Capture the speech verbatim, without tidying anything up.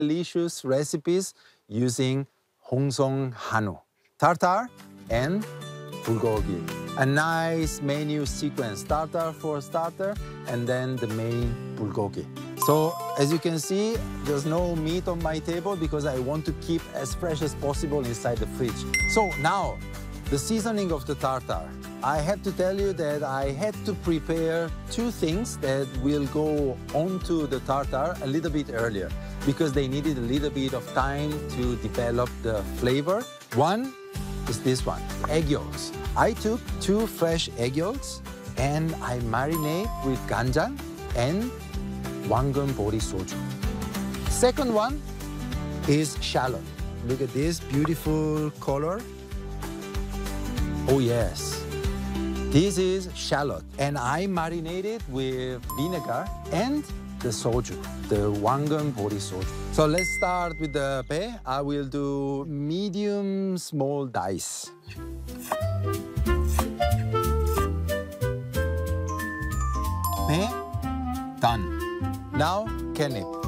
delicious recipes using Hongsong Hanwoo. Tartar and bulgogi. A nice menu sequence. Tartar for starter and then the main bulgogi. So as you can see, there's no meat on my table because I want to keep as fresh as possible inside the fridge. So now, the seasoning of the tartar. I have to tell you that I had to prepare two things that will go onto the tartar a little bit earlier because they needed a little bit of time to develop the flavor. One is this one, egg yolks. I took two fresh egg yolks and I marinate with ganjang and Wangeon bori soju. Second one is shallot. Look at this beautiful color. Oh yes, this is shallot. And I marinate it with vinegar and the soju, the Wangeon bori soju. So let's start with the bae. I will do medium small dice. Bae, done. Now, kkaennip.